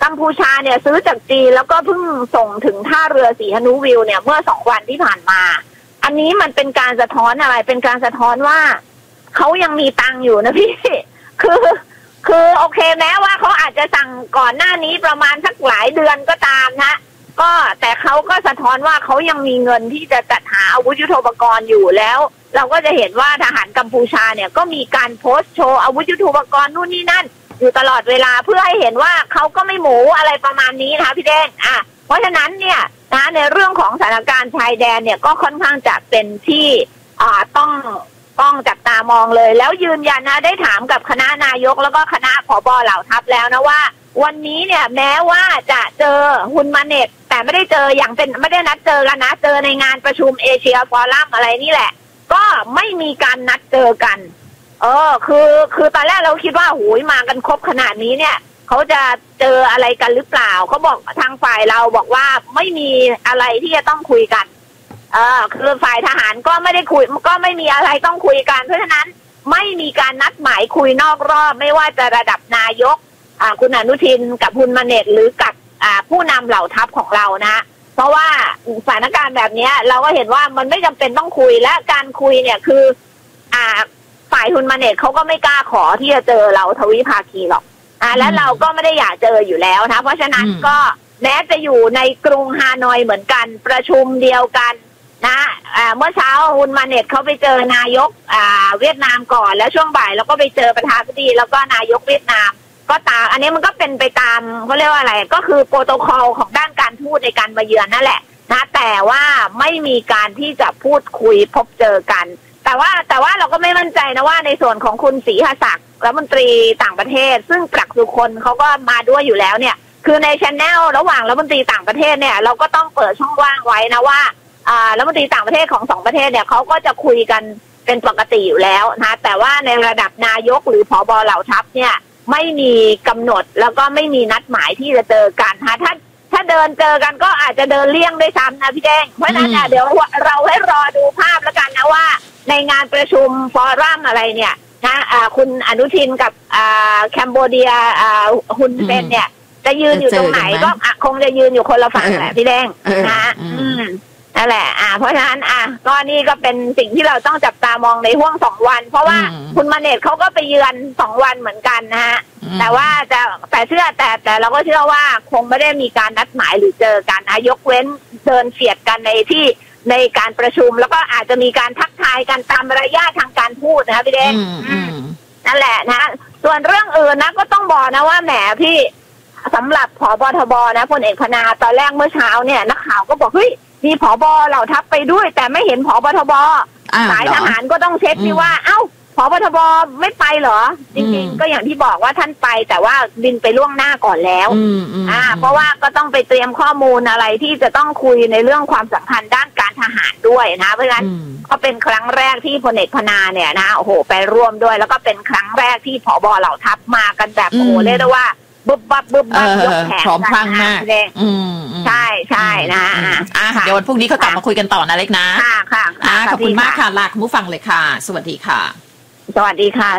กัมพูชาเนี่ยซื้อจากจีนแล้วก็เพิ่งส่งถึงท่าเรือสีหนุวิวเนี่ยเมื่อ2 วันที่ผ่านมาอันนี้มันเป็นการสะท้อนอะไรเป็นการสะท้อนว่าเขายังมีตังค์อยู่นะพี่คือโอเคแม้ว่าเขาอาจจะสั่งก่อนหน้านี้ประมาณสักหลายเดือนก็ตามนะก็แต่เขาก็สะท้อนว่าเขายังมีเงินที่จะจัดหาอาวุธยุทโธปกรณ์อยู่แล้วเราก็จะเห็นว่าทหารกัมพูชาเนี่ยก็มีการโพสต์โชว์อาวุธยุทโธปกรณ์นู่นนี่นั่นอยู่ตลอดเวลาเพื่อให้เห็นว่าเขาก็ไม่หมูอะไรประมาณนี้นะคะพี่เด้งเพราะฉะนั้นเนี่ยนะในเรื่องของสถานการณ์ชายแดนเนี่ยก็ค่อนข้างจะเป็นที่ต้องจับตามองเลยแล้วยืนยันนะได้ถามกับคณะนายกแล้วก็คณะผบ.เหล่าทัพแล้วนะว่าวันนี้เนี่ยแม้ว่าจะเจอฮุนมาเน็ตแต่ไม่ได้เจออย่างเป็นไม่ได้นัดเจอกันนะเจอในงานประชุมเอเชียฟอรัมอะไรนี่แหละก็ไม่มีการนัดเจอกันคือตอนแรกเราคิดว่าโหยมากันครบขนาดนี้เนี่ยเขาจะเจออะไรกันหรือเปล่าเขาบอกทางฝ่ายเราบอกว่าไม่มีอะไรที่จะต้องคุยกันคือฝ่ายทหารก็ไม่ได้คุยก็ไม่มีอะไรต้องคุยกันเพราะฉะนั้นไม่มีการนัดหมายคุยนอกรอบไม่ว่าจะระดับนายกคุณอนุทินกับฮุนมาเน็ตหรือกับผู้นำเหล่าทัพของเรานะเพราะว่าสถานการณ์แบบนี้เราก็เห็นว่ามันไม่จำเป็นต้องคุยและการคุยเนี่ยคือฝ่ายฮุนมาเน็ตเขาก็ไม่กล้าขอที่จะเจอเราทวิภาคีหรอกและเราก็ไม่ได้อยากเจออยู่แล้วนะเพราะฉะนั้นก็แม้จะอยู่ในกรุงฮานอยเหมือนกันประชุมเดียวกันนะเมื่อเช้าฮุนมาเน็ตเขาไปเจอนายกเวียดนามก่อนแล้วช่วงบ่ายแล้วก็ไปเจอประธานาธิบดีแล้วก็นายกเวียดนามก็ตามอันนี้มันก็เป็นไปตามเขาเรียกว่าอะไรก็คือโปรโตคอลของด้านการทูตในการมาเยือนนั่นแหละนะแต่ว่าไม่มีการที่จะพูดคุยพบเจอกันแต่ว่าเราก็ไม่มั่นใจนะว่าในส่วนของคุณศรีหศักดิ์รัฐมนตรีต่างประเทศซึ่งปรักสุคนเขาก็มาด้วยอยู่แล้วเนี่ยคือในชแนลระหว่างรัฐมนตรีต่างประเทศเนี่ยเราก็ต้องเปิดช่องว่างไว้นะว่ารัฐมนตรีต่างประเทศของ2ประเทศเนี่ยเขาก็จะคุยกันเป็นปกติอยู่แล้วนะแต่ว่าในระดับนายกหรือผบ.เหล่าทัพเนี่ยไม่มีกำหนดแล้วก็ไม่มีนัดหมายที่จะเจอกันนะถ้าเดินเจอกันก็อาจจะเดินเลี่ยงด้วยซ้ำนะพี่แดงเพราะฉะนั้นเดี๋ยวเราให้รอดูภาพแล้วกันนะว่าในงานประชุมฟอรัมอะไรเนี่ยนะคุณอนุทินกับแคนเบเดียฮุนเซนเนี่ยจะยืนอยู่ตรงไหนก็คงจะยืนอยู่คนละฝั่งแหละพี่แดงนะนั่นแหละเพราะฉะนั้นก็นี่ก็เป็นสิ่งที่เราต้องจับตามองในห่วง2 วันเพราะว่าคุณมาเน็ตเขาก็ไปเยือน2 วันเหมือนกันนะฮะแต่ว่าแต่เราก็เชื่อว่าคงไม่ได้มีการนัดหมายหรือเจอกันนะยกเว้นเดินเสียดกันในการประชุมแล้วก็อาจจะมีการทักทายกันตามมารยาททางการพูดนะคะพี่เด้งนั่นแหละนะส่วนเรื่องอื่นนะก็ต้องบอกนะว่าแหมพี่สำหรับผบ.ทบ.นะพลเอกพนาตอนแรกเมื่อเช้าเนี่ยนักข่าวก็บอกเฮ้ยมีผบ.เหล่าทัพไปด้วยแต่ไม่เห็นผบ.ทบ.สายทหารก็ต้องเช็คที่ว่าเอ้าผบ.ทบ.ไม่ไปเหรอจริงๆก็อย่างที่บอกว่าท่านไปแต่ว่าบินไปล่วงหน้าก่อนแล้วเพราะว่าก็ต้องไปเตรียมข้อมูลอะไรที่จะต้องคุยในเรื่องความสัมพันธ์ด้านการทหารด้วยนะเพราะฉะนั้นก็เป็นครั้งแรกที่พลเอกพนาเนี่ยนะโอ้โหไปร่วมด้วยแล้วก็เป็นครั้งแรกที่ผบ.เหล่าทัพมากันแบบโอ้โหเรียกได้ว่าบึบบับยกแขนพร้อมพลังมากใช่นะเดี๋ยววันพรุ่งนี้เขากลับมาคุยกันต่อนะเล็กนะค่ะขอบคุณมากค่ะลาคุณผู้ฟังเลยค่ะสวัสดีค่ะสวัสดีค่ะ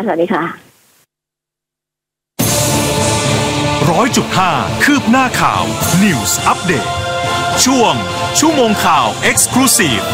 100.5 คืบหน้าข่าว News Update ช่วงชั่วโมงข่าว Exclusive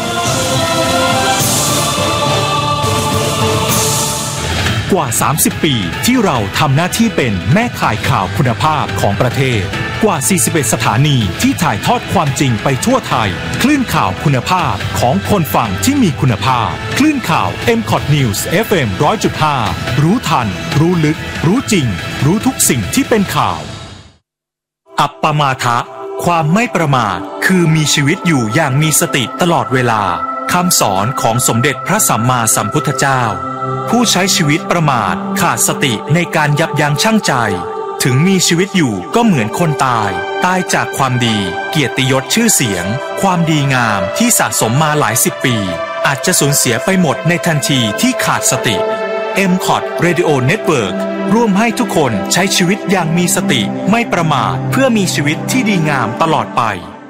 กว่า30 ปีที่เราทำหน้าที่เป็นแม่ข่ายข่าวคุณภาพของประเทศกว่า41สถานีที่ถ่ายทอดความจริงไปทั่วไทยคลื่นข่าวคุณภาพของคนฟังที่มีคุณภาพคลื่นข่าว MCOT News FM 100.5 รู้ทันรู้ลึกรู้จริงรู้ทุกสิ่งที่เป็นข่าวอัปปมาทะความไม่ประมาทคือมีชีวิตอยู่อย่างมีสติตลอดเวลาคำสอนของสมเด็จพระสัมมาสัมพุทธเจ้าผู้ใช้ชีวิตประมาทขาดสติในการยับยั้งชั่งใจถึงมีชีวิตอยู่ก็เหมือนคนตายจากความดีเกียรติยศชื่อเสียงความดีงามที่สะสมมาหลาย10 ปีอาจจะสูญเสียไปหมดในทันทีที่ขาดสติ MCOT Radio Network ร่วมให้ทุกคนใช้ชีวิตอย่างมีสติไม่ประมาทเพื่อมีชีวิตที่ดีงามตลอดไป